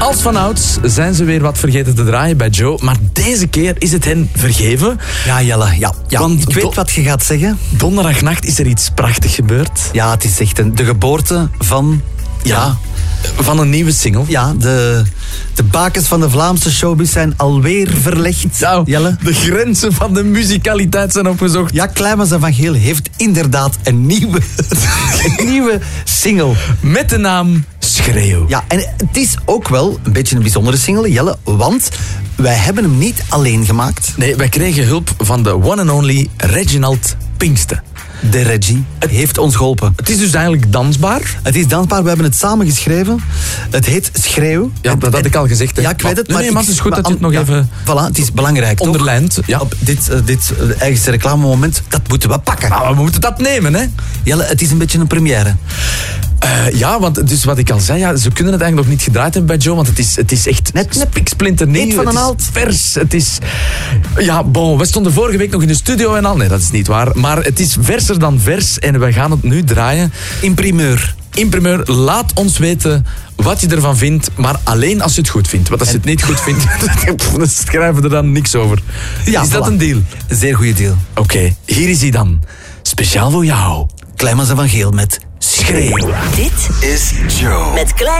Als vanouds zijn ze weer wat vergeten te draaien bij Joe. Maar deze keer is het hen vergeven. Ja, Jelle. Ja. Want Ik weet wat je gaat zeggen. Donderdagnacht is er iets prachtigs gebeurd. Ja, het is echt de geboorte van... Ja, van een nieuwe single. ja de bakens van de Vlaamse showbiz zijn alweer verlegd. Nou, Jelle. de grenzen van de muzikaliteit zijn opgezocht. Ja, Kleimans en Van Geel heeft inderdaad een nieuwe single. Met de naam Schreeuw. Ja, en het is ook wel een beetje een bijzondere single, Jelle, want wij hebben hem niet alleen gemaakt. Nee, wij kregen hulp van de one and only Reginald Pinksten. De Reggie heeft ons geholpen. Het is dus eigenlijk dansbaar. Het is dansbaar, we hebben het samen geschreven. Het heet Schreeuw. Ja, dat had ik al gezegd. Hè. Ja, ik weet het. Nee, maar het is goed dat je het nog even Voilà, het is belangrijk, toch? onderlijnt. Ja. Op dit eigenste reclamemoment, dat moeten we pakken. Maar we moeten dat nemen, hè. Jelle, het is een beetje een première. Ja, want dus wat ik al zei, ja, ze kunnen het eigenlijk nog niet gedraaid hebben bij Joe, want het is echt Net spiksplinternieuw. niet van een Het is naald. vers. Het is... Ja, bon, we stonden vorige week nog in de studio en al. Nee, dat is niet waar. Maar het is verser dan vers en we gaan het nu draaien. In primeur. In primeur, laat ons weten wat je ervan vindt, maar alleen als je het goed vindt. Want als je het niet goed vindt, dan schrijven we er dan niks over. Ja, is dat voilà. een deal? Een zeer goede deal. Oké, hier is hij dan. Speciaal voor jou. Kleimans en Van Geel met Schreeuw. Dit is Joe. met Klein